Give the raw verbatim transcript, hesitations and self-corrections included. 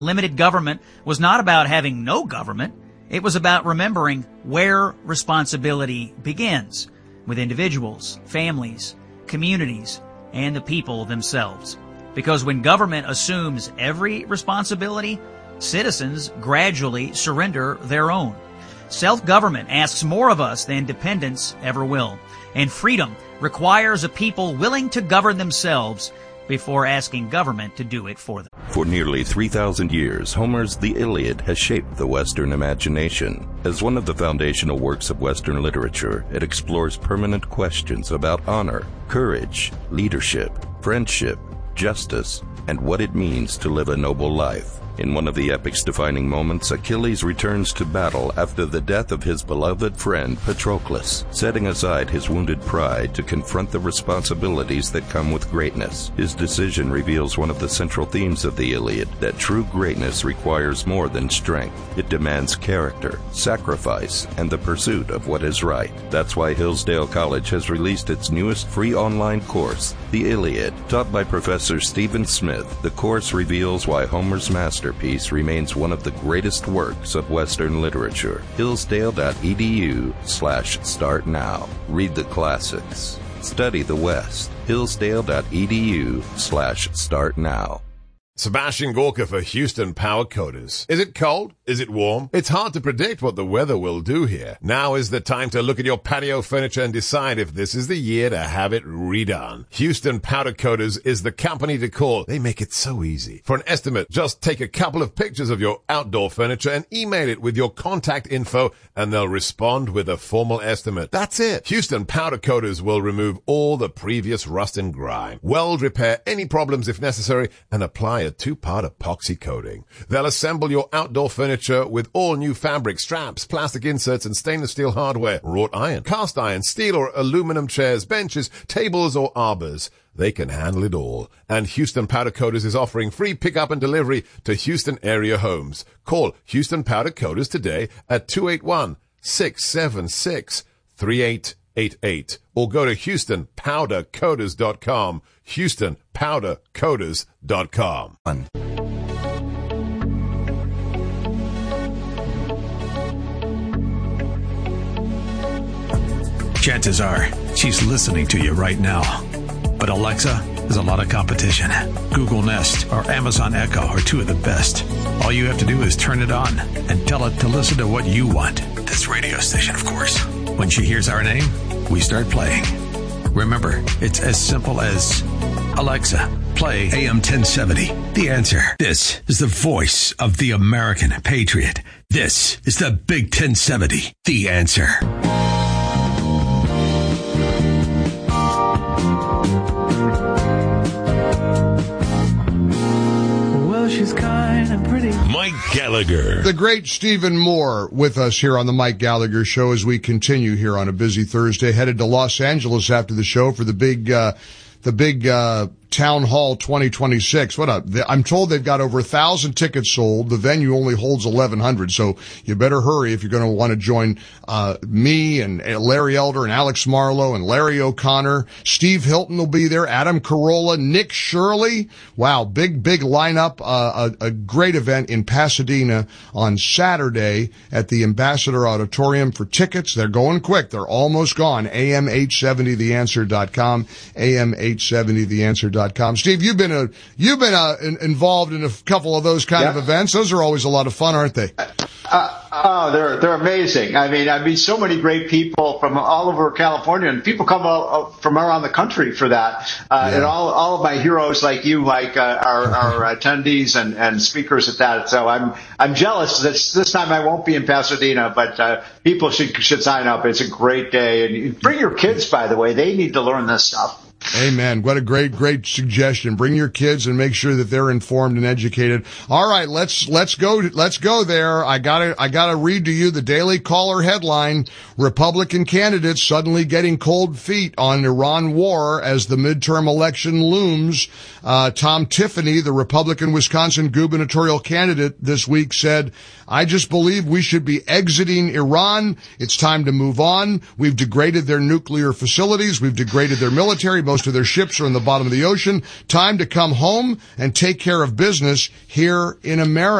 Limited government was not about having no government. It was about remembering where responsibility begins, with individuals, families, communities, and the people themselves. Because when government assumes every responsibility, citizens gradually surrender their own. Self-government asks more of us than dependence ever will. And freedom requires a people willing to govern themselves before asking government to do it for them. For nearly three thousand years, Homer's The Iliad has shaped the Western imagination. As one of the foundational works of Western literature, it explores permanent questions about honor, courage, leadership, friendship, justice, and what it means to live a noble life. In one of the epic's defining moments, Achilles returns to battle after the death of his beloved friend Patroclus, setting aside his wounded pride to confront the responsibilities that come with greatness. His decision reveals one of the central themes of the Iliad, that true greatness requires more than strength. It demands character, sacrifice, and the pursuit of what is right. That's why Hillsdale College has released its newest free online course, The Iliad. Taught by Professor Stephen Smith, the course reveals why Homer's masterpiece remains one of the greatest works of Western literature. Hillsdale.edu slash start now. Read the classics. Study the West. Hillsdale.edu slash start now. Sebastian Gorka for Houston Power Coaters. Is it cold? Is it warm? It's hard to predict what the weather will do here. Now is the time to look at your patio furniture and decide if this is the year to have it redone. Houston Powder Coaters is the company to call. They make it so easy. For an estimate, just take a couple of pictures of your outdoor furniture and email it with your contact info, and they'll respond with a formal estimate. That's it. Houston Powder Coaters will remove all the previous rust and grime, weld, repair any problems if necessary, and apply a two-part epoxy coating. They'll assemble your outdoor furniture with all new fabric, straps, plastic inserts, and stainless steel hardware, wrought iron, cast iron, steel or aluminum chairs, benches, tables, or arbors. They can handle it all. And Houston Powder Coaters is offering free pickup and delivery to Houston area homes. Call Houston Powder Coaters today at two eight one, six seven six, three eight eight eight or go to Houston Powder Coaters dot com. Houston Powder Coaters dot com. Chances are she's listening to you right now. But Alexa, there's a lot of competition. Google Nest or Amazon Echo are two of the best. All you have to do is turn it on and tell it to listen to what you want. This radio station, of course. When she hears our name, we start playing. Remember, it's as simple as, Alexa, play A M ten seventy. The Answer. This is the voice of the American patriot. This is the Big ten seventy. The Answer. Well, she's kind and pretty. Mike Gallagher. The great Stephen Moore with us here on the Mike Gallagher Show as we continue here on a busy Thursday, headed to Los Angeles after the show for the big, uh, the big, uh, Town Hall twenty twenty-six. What up? I'm told they've got over a thousand tickets sold. The venue only holds eleven hundred, so you better hurry if you're going to want to join uh me and Larry Elder and Alex Marlowe and Larry O'Connor. Steve Hilton will be there. Adam Carolla, Nick Shirley. Wow, big big lineup. Uh, a, a great event in Pasadena on Saturday at the Ambassador Auditorium. For tickets, they're going quick. They're almost gone. A M eight seventy the answer dot com. A M eight seventy the answer dot com. Steve, you've been a, you've been a, in, involved in a couple of those kind yeah. of events. Those are always a lot of fun, aren't they? Uh, oh, they're they're amazing. I mean, I meet so many great people from all over California, and people come all, from around the country for that. Uh, yeah. And all all of my heroes like you, Mike, uh, are, are attendees and, and speakers at that. So I'm I'm jealous that this time I won't be in Pasadena, but uh, people should should sign up. It's a great day, and bring your kids. By the way, they need to learn this stuff. Amen. What a great, great suggestion. Bring your kids and make sure that they're informed and educated. All right, let's, let's go, let's go there. I gotta, I gotta read to you the Daily Caller headline. Republican candidates suddenly getting cold feet on Iran war as the midterm election looms. Uh, Tom Tiffany, the Republican Wisconsin gubernatorial candidate this week said, I just believe we should be exiting Iran. It's time to move on. We've degraded their nuclear facilities. We've degraded their military, but Most of their ships are in the bottom of the ocean. Time to come home and take care of business here in America.